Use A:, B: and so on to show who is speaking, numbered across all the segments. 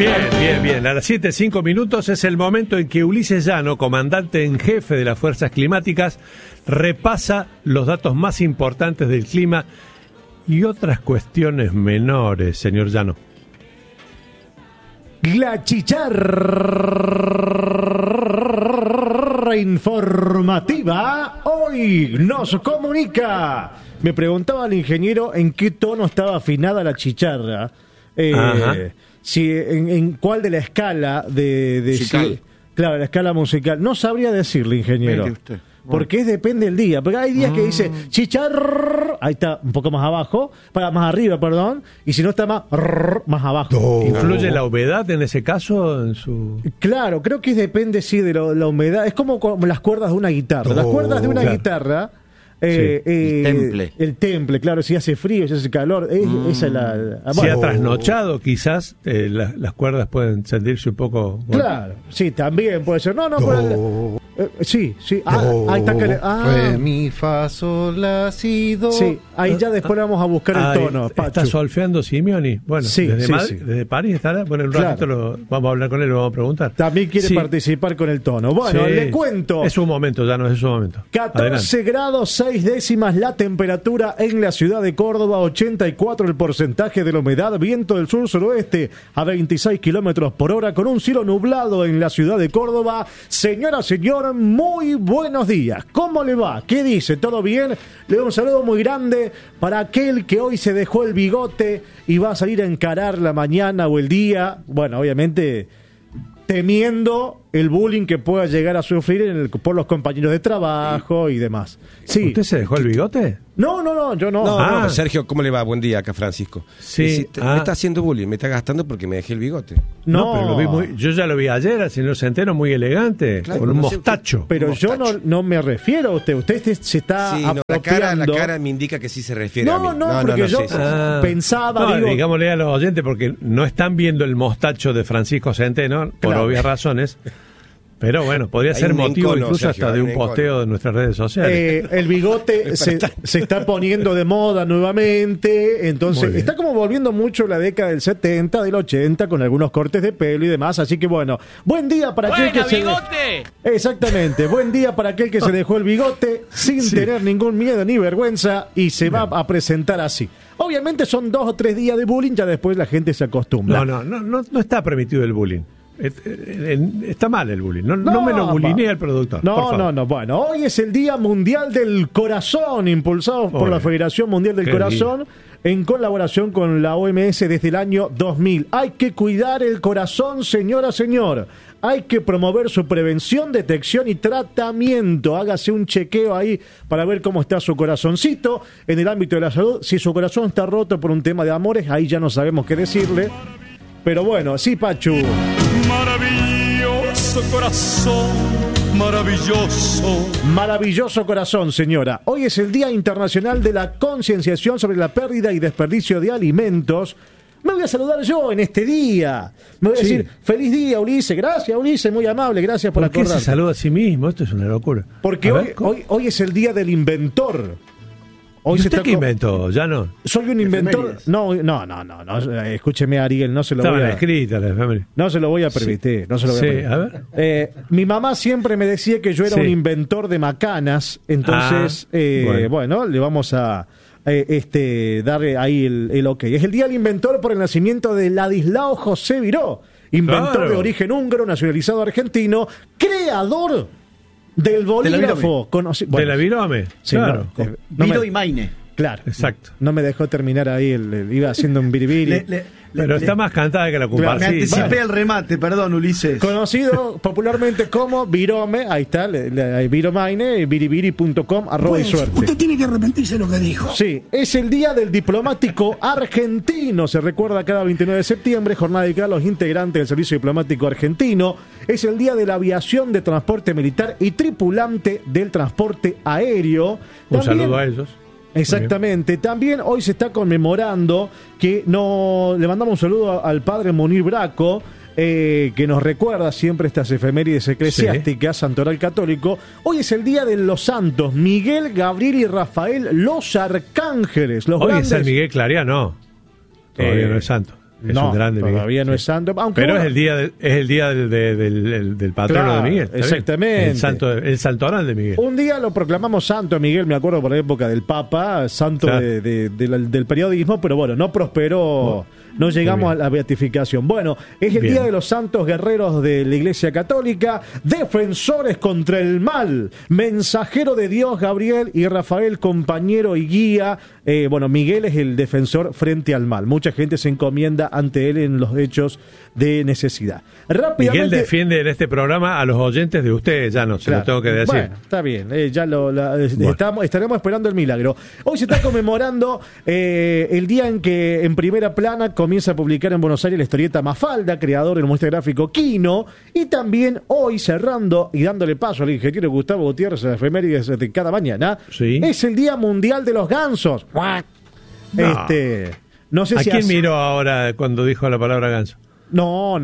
A: Bien. A las 7:05 es el momento en que Ulises Llano, comandante en jefe de las Fuerzas Climáticas, repasa los datos más importantes del clima y otras cuestiones menores, señor Llano.
B: La chicharra informativa hoy nos comunica. Me preguntaba el ingeniero en qué tono estaba afinada la chicharra. Si en cuál de la escala de claro, la escala musical. No sabría decirle, ingeniero. Usted. Porque depende del día. Porque hay días que dice chicharra, ahí está un poco más abajo, más arriba, perdón, y si no está más abajo.
A: ¿Influye la humedad en ese caso?
B: Claro, creo que depende, sí, de la humedad. Es como las cuerdas de una guitarra. Las cuerdas de una guitarra... el temple, claro, si hace frío, si hace calor, esa es la...
A: Si ha trasnochado, quizás las cuerdas pueden sentirse un poco...
B: Claro, sí, también puede ser. Sí. Ahí está.
C: Re, mi, fa, sol, la, si, do.
B: Sí, ahí ya después vamos a buscar el tono.
A: ¿Está solfeando Simeoni? Bueno,
B: sí,
A: desde París estará. Bueno, en un ratito vamos a hablar con él, lo vamos a preguntar.
B: También quiere participar con el tono. Bueno, le cuento.
A: Es un momento, ya no es un momento.
B: 14
A: Adelante.
B: grados 6 décimas la temperatura en la ciudad de Córdoba, 84 el porcentaje de la humedad, viento del sur-suroeste a 26 kilómetros por hora, con un cielo nublado en la ciudad de Córdoba. Señora, señor, muy buenos días. ¿Cómo le va? ¿Qué dice? ¿Todo bien? Le doy un saludo muy grande para aquel que hoy se dejó el bigote y va a salir a encarar la mañana o el día. Bueno, obviamente temiendo el bullying que pueda llegar a sufrir por los compañeros de trabajo y demás. Sí.
A: ¿Usted se dejó el bigote?
B: No, yo no.
C: No, Sergio, ¿cómo le va? Buen día, acá Francisco.
A: Sí.
C: Me está haciendo bullying, me está gastando porque me dejé el bigote.
A: No, pero lo vi yo ya lo vi ayer al señor Centeno, muy elegante, claro, con un mostacho.
B: Pero yo no me refiero a usted. Usted se está apropiando.
C: La cara me indica que sí se refiere a mí.
B: Porque yo pensaba...
A: digámosle a los oyentes, porque no están viendo el mostacho de Francisco Centeno, por obvias razones. Pero bueno, podría ser motivo incluso Sergio, hasta de un posteo de nuestras redes sociales.
B: El bigote se está poniendo de moda nuevamente, entonces está como volviendo mucho la década del 70, del 80, con algunos cortes de pelo y demás, así que bueno, buen día para aquel que
D: bigote!
B: Exactamente, buen día para aquel que se dejó el bigote sin tener ningún miedo ni vergüenza y se va a presentar así. Obviamente son 2 o 3 días de bullying, ya después la gente se acostumbra.
A: No está permitido el bullying. Está mal el bullying. No me lo bullyinea el productor.
B: No. Bueno, hoy es el Día Mundial del Corazón, impulsado por la Federación Mundial del Corazón, en colaboración con la OMS desde el año 2000. Hay que cuidar el corazón, señora, señor. Hay que promover su prevención, detección y tratamiento. Hágase un chequeo ahí para ver cómo está su corazoncito en el ámbito de la salud. Si su corazón está roto por un tema de amores, ahí ya no sabemos qué decirle. Pero bueno, sí, Pachu.
D: Maravilloso corazón, maravilloso.
B: Maravilloso corazón, señora. Hoy es el Día Internacional de la Concienciación sobre la Pérdida y Desperdicio de Alimentos. Me voy a saludar yo en este día. Me voy a decir, feliz día, Ulises. Gracias, Ulises, muy amable. Gracias por acordarme.
A: ¿Por qué se saluda a sí mismo? Esto es una locura.
B: Porque hoy es el Día del Inventor.
A: ¿Y usted qué inventó? ¿Ya no?
B: Soy un inventor. No. Escúcheme, Ariel, no se lo voy a...
A: escrita la familia.
B: No se lo voy a permitir. No se lo voy a permitir.
A: A ver.
B: Mi mamá siempre me decía que yo era un inventor de macanas. Entonces, bueno, le vamos a darle ahí el ok. Es el Día del Inventor por el nacimiento de Ladislao José Viró, inventor de origen húngaro, nacionalizado argentino, creador del bolígrafo.
A: De la virome.
B: Sí,
A: claro.
B: Viro y Maine. Claro.
A: Exacto.
B: No me dejó terminar ahí, iba haciendo un biribiri.
A: Pero está más cantada que la comparsa.
E: Me anticipé el remate, perdón, Ulises.
B: Conocido popularmente como Virome, ahí está, Viromaine, biribiri.com, @ y suerte.
F: Usted tiene que arrepentirse de lo que dijo.
B: Sí, es el Día del Diplomático Argentino, se recuerda cada 29 de septiembre, jornada dedicada a los integrantes del Servicio Diplomático Argentino. Es el Día de la Aviación, de Transporte Militar y Tripulante del Transporte Aéreo.
A: Un saludo a ellos.
B: Exactamente. También hoy se está conmemorando le mandamos un saludo al padre Munir Braco, que nos recuerda siempre estas efemérides eclesiásticas, santoral católico. Hoy es el día de los santos Miguel, Gabriel y Rafael, los arcángeles.
A: Hoy es San Miguel Clariano. Todavía no es santo. Es un grande
B: todavía
A: Miguel,
B: no es santo. Aunque
A: pero
B: bueno,
A: es el día del patrono
B: Claro,
A: de Miguel. ¿está bien?
B: exactamente.
A: El santoral de Miguel.
B: un día lo proclamamos santo, Miguel, me acuerdo por la época del Papa, santo
A: Claro.
B: del periodismo, pero bueno, no prosperó, no llegamos a la beatificación. Bueno, es el
A: Bien.
B: día de los santos guerreros de la Iglesia Católica, defensores contra el mal, mensajero de Dios, Gabriel, y Rafael, compañero y guía. Bueno, Miguel es el defensor frente al mal. Mucha gente se encomienda ante él en los hechos de necesidad.
A: Miguel
B: Rápidamente.
A: defiende en este programa a los oyentes de ustedes, ya no se
B: Claro.
A: lo tengo que decir.
B: Bueno, está bien, ya
A: Bueno.
B: estaremos esperando el milagro. Hoy se está conmemorando el día en que en primera plana comienza a publicar en Buenos Aires la historieta Mafalda, creador del muestra gráfico Quino, y también hoy cerrando y dándole paso al ingeniero Gustavo Gutiérrez a las efemérides de cada mañana,
A: Sí.
B: es el Día Mundial de los Gansos.
A: No.
B: No sé
A: ¿A
B: si
A: quién
B: has-
A: miró ahora cuando dijo la palabra ganso?
B: No.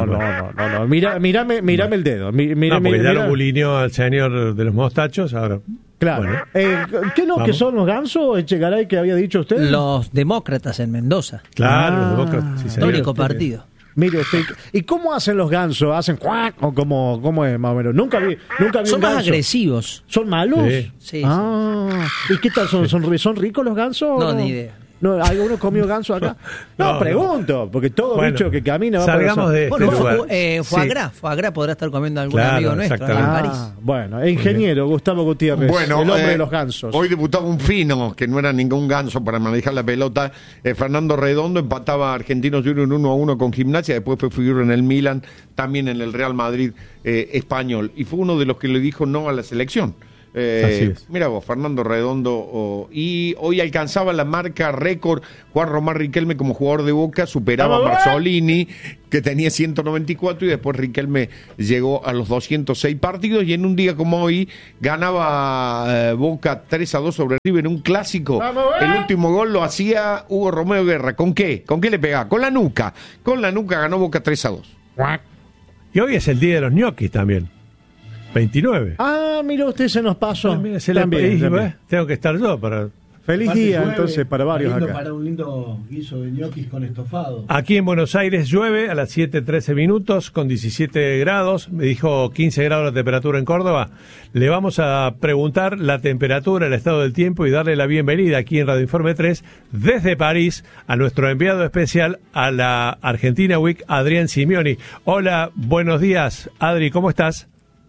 B: Mírame el dedo.
A: No, porque ya lo bulineó al señor de los mostachos, ahora...
B: Claro.
A: Bueno.
B: ¿Qué no?
A: Vamos.
B: ¿Qué son los gansos, Echegaray, que había dicho usted?
G: Los demócratas en Mendoza.
A: Claro,
B: Ah,
A: los demócratas, sí, señor.
G: Histórico partido.
B: Mire usted, ¿y cómo hacen los gansos? ¿Hacen cuac o cómo es más o menos? Nunca vi
G: Son
B: un
G: más
B: ganso.
G: agresivos.
B: ¿Son malos?
A: Sí.
G: Sí,
B: ¿Y qué tal? ¿Son ricos los gansos?
G: No,
B: o
G: ni idea.
B: ¿No, ¿Alguno comió ganso acá? No,
A: No,
B: pregunto, porque todo
A: Bueno,
B: bicho que camina va
A: salgamos
B: por
A: de
B: eso.
A: este
G: Bueno,
A: lugar.
G: foie gras podrá estar comiendo algún
A: Claro,
G: amigo nuestro ahí en
A: exactamente.
G: París.
B: Bueno, ingeniero Gustavo Gutiérrez,
H: Bueno,
B: el hombre de los gansos.
H: Hoy debutaba un fino, que no era ningún ganso para manejar la pelota. Fernando Redondo empataba a Argentinos Juniors 1-1 con Gimnasia, después fue figura en el Milan, también en el Real Madrid español. Y fue uno de los que le dijo no a la selección.
A: Así es.
H: Mira vos, Fernando Redondo, y hoy alcanzaba la marca récord Juan Román Riquelme como jugador de Boca, superaba a Marzolini, que tenía 194, y después Riquelme llegó a los 206 partidos, y en un día como hoy ganaba Boca 3-2 sobre River en un clásico. El último gol lo hacía Hugo Romeo Guerra. ¿Con qué? ¿Con qué le pegaba? Con la nuca. Con la nuca ganó Boca 3-2.
A: Y hoy es el día de los ñoquis también. 29.
B: Mira usted, se nos pasó.
A: Mira, se le
B: También.
A: tengo que estar yo para...
B: Feliz
E: Aparte
B: día,
E: llueve,
B: entonces, para varios
E: lindo
B: acá.
E: Para un lindo guiso de ñoquis con estofado.
A: Aquí en Buenos Aires llueve a las 7:13 minutos con 17 grados. Me dijo 15 grados la temperatura en Córdoba. Le vamos a preguntar la temperatura, el estado del tiempo y darle la bienvenida aquí en Radio Informe 3 desde París a nuestro enviado especial a la Argentina Week, Adrián Simeoni. Hola, buenos días. Adri, ¿cómo estás?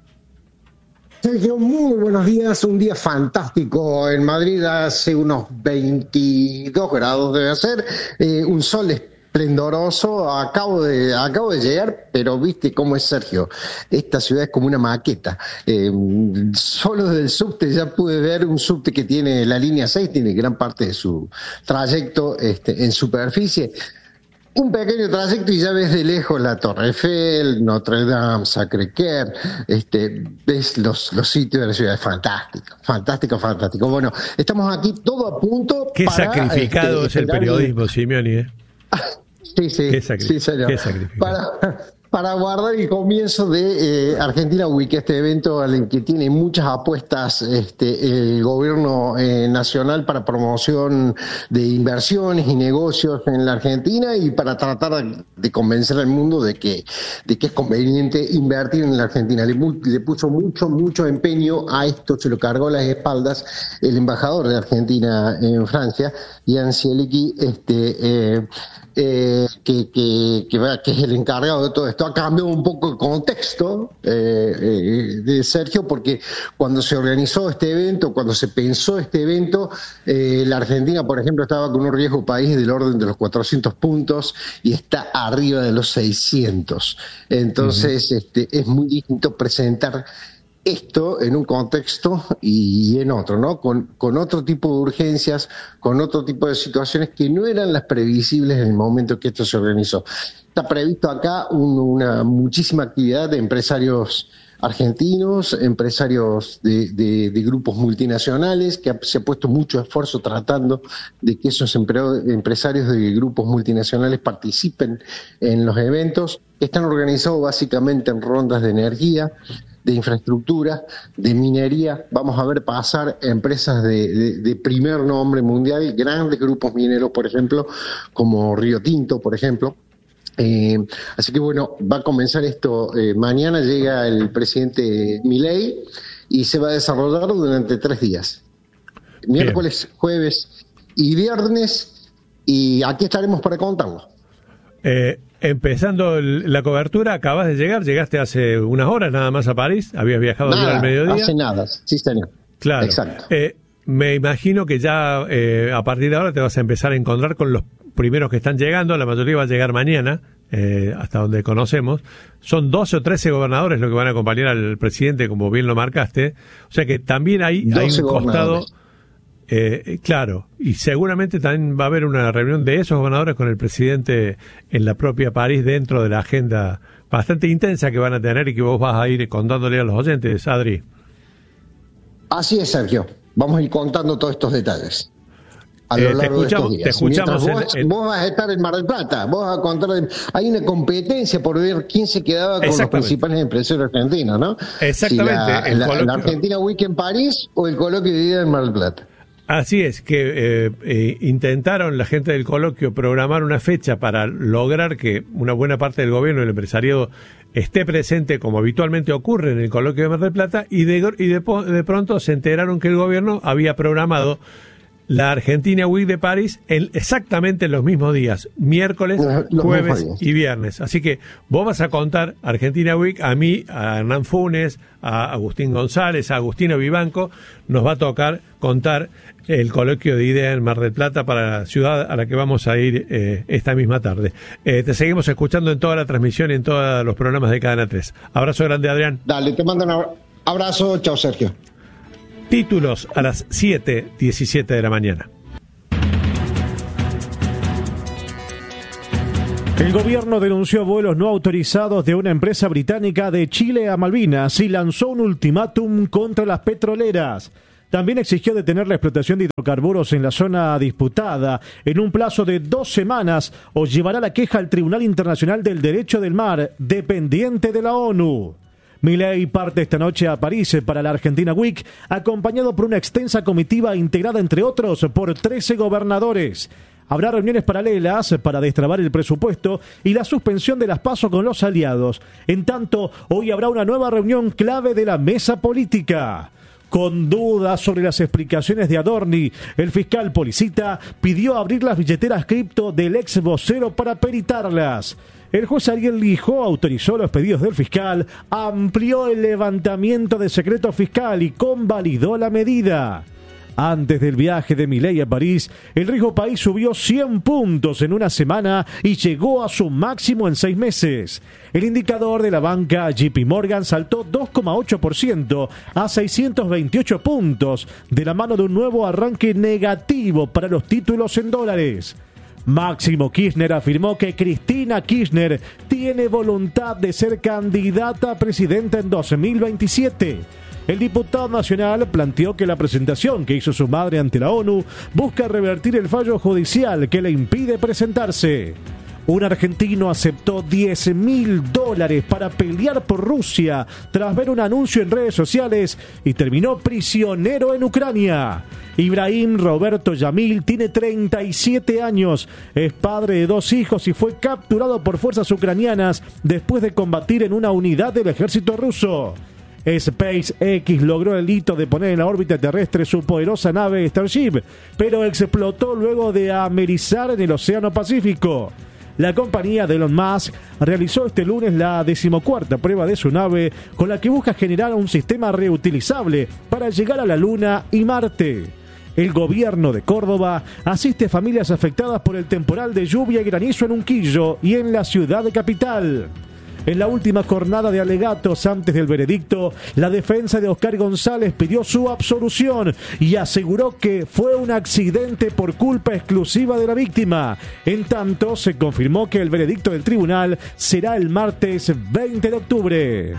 I: Sergio, muy buenos días, un día fantástico en Madrid, hace unos 22 grados debe ser, un sol esplendoroso, acabo de llegar, pero viste cómo es Sergio, esta ciudad es como una maqueta, solo del subte ya pude ver un subte que tiene la línea 6, tiene gran parte de su trayecto en superficie. Un pequeño trayecto y ya ves de lejos la Torre Eiffel, Notre Dame, Sacré-Cœur, ves los sitios de la ciudad, fantástico. Bueno, estamos aquí todo a punto.
A: Qué
I: para,
A: sacrificado es el
I: esperar
A: periodismo, Simeoni, ¿eh?
I: Sí,
A: Qué
I: señor.
A: qué sacrificado.
I: Para guardar el comienzo de Argentina Week, este evento al que tiene muchas apuestas el gobierno nacional para promoción de inversiones y negocios en la Argentina y para tratar de convencer al mundo de que es conveniente invertir en la Argentina. Le puso mucho empeño a esto, se lo cargó a las espaldas el embajador de Argentina en Francia, Ian Sielicki, que es el encargado de todo esto. Ha cambiado un poco el contexto de Sergio, porque cuando se organizó este evento, cuando se pensó este evento, la Argentina, por ejemplo, estaba con un riesgo país del orden de los 400 puntos y está arriba de los 600. Entonces, es muy distinto presentar esto en un contexto y en otro, ¿no? Con otro tipo de urgencias, con otro tipo de situaciones que no eran las previsibles en el momento que esto se organizó. Está previsto acá una muchísima actividad de empresarios argentinos, empresarios de grupos multinacionales, que se ha puesto mucho esfuerzo tratando de que esos empresarios de grupos multinacionales participen en los eventos. Están organizados básicamente en rondas de energía, de infraestructura, de minería. Vamos a ver pasar empresas de primer nombre mundial, grandes grupos mineros, por ejemplo, como Río Tinto, por ejemplo. Así que bueno, va a comenzar esto. Mañana llega el presidente Milei y se va a desarrollar durante 3 días. Miércoles, jueves y viernes, y aquí estaremos para contarlo.
A: Empezando la cobertura, acabas de llegar, llegaste hace unas horas nada más a París, habías viajado ayer al mediodía.
I: Hace nada, sí señor.
A: Claro.
I: Exacto.
A: Me imagino que ya a partir de ahora te vas a empezar a encontrar con los primeros que están llegando, la mayoría va a llegar mañana, hasta donde conocemos. Son 12 o 13 gobernadores los que van a acompañar al presidente, como bien lo marcaste. O sea que también hay un costado... claro, y seguramente también va a haber una reunión de esos gobernadores con el presidente en la propia París, dentro de la agenda bastante intensa que van a tener y que vos vas a ir contándole a los oyentes, Adri.
I: Así es, Sergio. Vamos a ir contando todos estos detalles a lo largo de estos días.
A: Te escuchamos.
I: Vos vas a estar en Mar del Plata, vos vas a contar. Hay una competencia por ver quién se quedaba con los principales empresarios argentinos, ¿no?
A: Exactamente.
I: Si la Argentina Week en París o el coloquio de día en Mar del Plata.
A: Así es, que intentaron la gente del coloquio programar una fecha para lograr que una buena parte del gobierno y el empresariado esté presente, como habitualmente ocurre en el coloquio de Mar del Plata, y de pronto se enteraron que el gobierno había programado la Argentina Week de París exactamente en los mismos días, miércoles, jueves y viernes. Así que vos vas a contar Argentina Week, a mí, a Hernán Funes, a Agustín González, a Agustino Vivanco, nos va a tocar contar el coloquio de idea en Mar del Plata para la ciudad a la que vamos a ir esta misma tarde. Te seguimos escuchando en toda la transmisión y en todos los programas de Cadena 3. Abrazo grande, Adrián.
I: Dale, te mando un abrazo. Chao, Sergio.
A: Títulos a las 7:17 de la mañana.
B: El gobierno denunció vuelos no autorizados de una empresa británica de Chile a Malvinas y lanzó un ultimátum contra las petroleras. También exigió detener la explotación de hidrocarburos en la zona disputada en un plazo de 2 semanas o llevará la queja al Tribunal Internacional del Derecho del Mar, dependiente de la ONU. Milei parte esta noche a París para la Argentina Week, acompañado por una extensa comitiva integrada, entre otros, por 13 gobernadores. Habrá reuniones paralelas para destrabar el presupuesto y la suspensión de las PASO con los aliados. En tanto, hoy habrá una nueva reunión clave de la mesa política. Con dudas sobre las explicaciones de Adorni, el fiscal Policita pidió abrir las billeteras cripto del ex vocero para peritarlas. El juez Ariel Lijo autorizó los pedidos del fiscal, amplió el levantamiento de secreto fiscal y convalidó la medida. Antes del viaje de Milei a París, el riesgo país subió 100 puntos en una semana y llegó a su máximo en 6 meses. El indicador de la banca JP Morgan saltó 2,8% a 628 puntos, de la mano de un nuevo arranque negativo para los títulos en dólares. Máximo Kirchner afirmó que Cristina Kirchner tiene voluntad de ser candidata a presidenta en 2027. El diputado nacional planteó que la presentación que hizo su madre ante la ONU busca revertir el fallo judicial que le impide presentarse. Un argentino aceptó $10.000 para pelear por Rusia tras ver un anuncio en redes sociales y terminó prisionero en Ucrania. Ibrahim Roberto Yamil tiene 37 años, es padre de 2 hijos y fue capturado por fuerzas ucranianas después de combatir en una unidad del ejército ruso. SpaceX logró el hito de poner en la órbita terrestre su poderosa nave Starship, pero explotó luego de amerizar en el Océano Pacífico. La compañía de Elon Musk realizó este lunes la 14ª prueba de su nave, con la que busca generar un sistema reutilizable para llegar a la Luna y Marte. El gobierno de Córdoba asiste a familias afectadas por el temporal de lluvia y granizo en Unquillo y en la ciudad capital. En la última jornada de alegatos antes del veredicto, la defensa de Oscar González pidió su absolución y aseguró que fue un accidente por culpa exclusiva de la víctima. En tanto, se confirmó que el veredicto del tribunal será el martes 20 de octubre.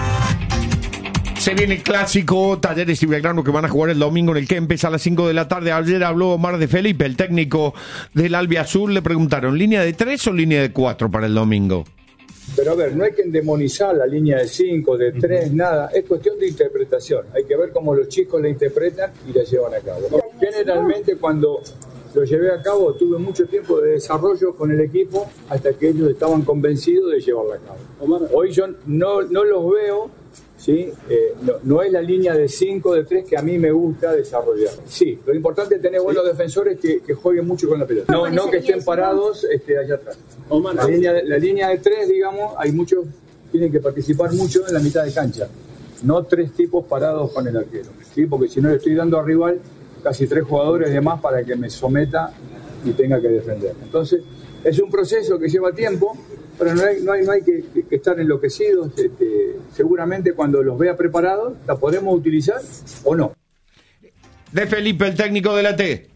H: Se viene el clásico, Talleres y Belgrano, que van a jugar el domingo en el Kempes a las 5 de la tarde. Ayer habló Omar de Felipe, el técnico del Albiazul. Le preguntaron, ¿línea de 3 o línea de 4 para el domingo?
J: Pero a ver, no hay que endemonizar la línea de 5, de 3, nada. Es cuestión de interpretación. Hay que ver cómo los chicos la interpretan y la llevan a cabo. Generalmente cuando lo llevé a cabo tuve mucho tiempo de desarrollo con el equipo hasta que ellos estaban convencidos de llevarla a cabo. Hoy yo no los veo, ¿sí? No es la línea de 5, de 3 que a mí me gusta desarrollar. Sí, lo importante es tener buenos defensores que jueguen mucho con la pelota. No que estén parados allá atrás. La línea de 3, digamos, hay muchos, tienen que participar mucho en la mitad de cancha. No 3 tipos parados con el arquero, ¿sí? Porque si no le estoy dando al rival casi 3 jugadores de más para que me someta y tenga que defender. Entonces, es un proceso que lleva tiempo, pero no hay que estar enloquecidos. Seguramente cuando los vea preparados, la podemos utilizar o no.
H: De Felipe, el técnico de la T.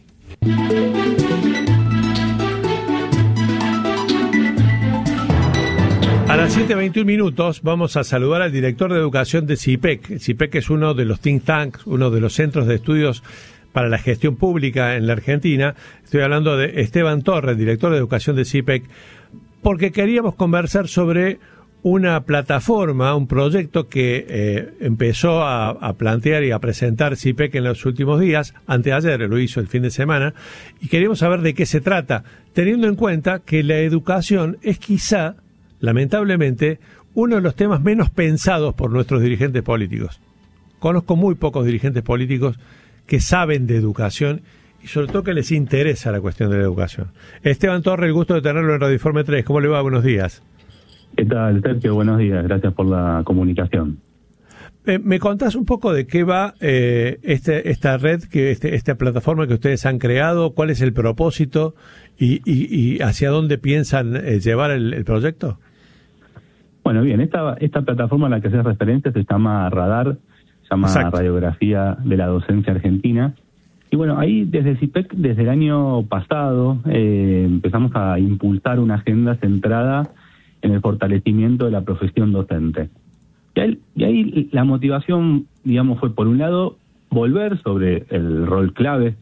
A: A las 7:21 minutos vamos a saludar al director de educación de CIPEC. CIPEC es uno de los think tanks, uno de los centros de estudios para la gestión pública en la Argentina. Estoy hablando de Esteban Torres, director de educación de CIPEC, porque queríamos conversar sobre una plataforma, un proyecto que empezó a plantear y a presentar CIPEC en los últimos días, anteayer lo hizo el fin de semana, y queríamos saber de qué se trata, teniendo en cuenta que la educación es quizá, lamentablemente, uno de los temas menos pensados por nuestros dirigentes políticos. Conozco muy pocos dirigentes políticos que saben de educación y sobre todo que les interesa la cuestión de la educación. Esteban Torres, el gusto de tenerlo en Radio Informe 3. ¿Cómo le va? Buenos días.
K: ¿Qué tal, Sergio? Buenos días. Gracias por la comunicación.
A: ¿Me contás un poco de qué va esta red, esta plataforma que ustedes han creado? ¿Cuál es el propósito y hacia dónde piensan llevar el proyecto?
K: Bueno, bien, esta plataforma a la que haces referencia se llama Radar, se llama
A: Exacto.
K: Radiografía de la Docencia Argentina. Y bueno, ahí desde CIPEC, desde el año pasado, empezamos a impulsar una agenda centrada en el fortalecimiento de la profesión docente. Y ahí la motivación, digamos, fue por un lado volver sobre el rol clave